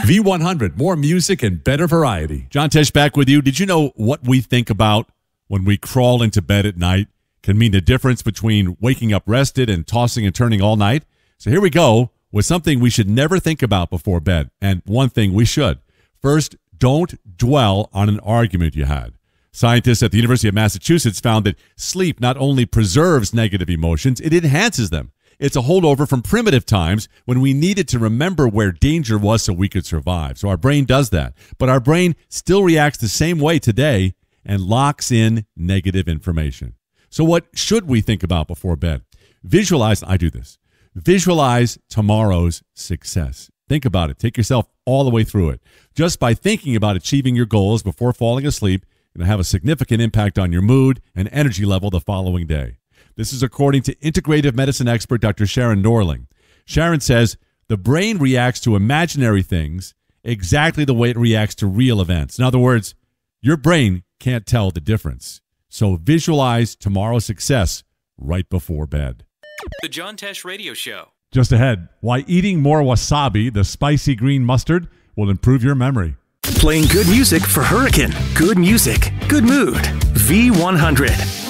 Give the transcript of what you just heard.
V100, more music and better variety. John Tesh back with you. Did you know what we think about when we crawl into bed at night can mean the difference between waking up rested and tossing and turning all night? So here we go with something we should never think about before bed, and one thing we should. First, don't dwell on an argument you had. Scientists at the University of Massachusetts found that sleep not only preserves negative emotions, it enhances them. It's a holdover from primitive times when we needed to remember where danger was so we could survive. So our brain does that. But our brain still reacts the same way today and locks in negative information. So what should we think about before bed? I do this. Visualize tomorrow's success. Think about it. Take yourself all the way through it. Just by thinking about achieving your goals before falling asleep, it'll have a significant impact on your mood and energy level the following day. This is according to integrative medicine expert Dr. Sharon Norling. Sharon says the brain reacts to imaginary things exactly the way it reacts to real events. In other words, your brain can't tell the difference. So visualize tomorrow's success right before bed. The John Tesh Radio Show. Just ahead, why eating more wasabi, the spicy green mustard, will improve your memory. Playing good music for Hurricane. Good music, good mood. V100.